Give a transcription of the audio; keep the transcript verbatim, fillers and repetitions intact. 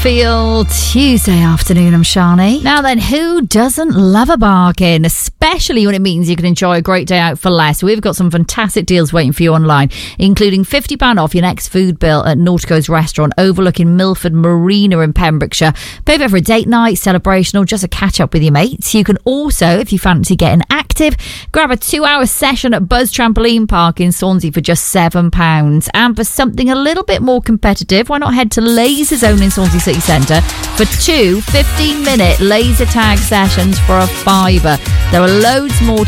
feel Tuesday afternoon. I'm Shani. Now then, who doesn't love a bargain, especially when it means you can enjoy a great day out for less? We've got some fantastic deals waiting for you online, including fifty pounds off your next food bill at Nautico's restaurant overlooking Milford Marina in Pembrokeshire. Pay for a date night, celebration, or just a catch up with your mates. You can also, if you fancy getting active, grab a two hour session at Buzz Trampoline Park in Swansea for just seven pounds. And for something a little bit more competitive, why not head to Laser Zone in Swansea City Centre for two fifteen minute laser tag sessions for a fiver. There are loads more to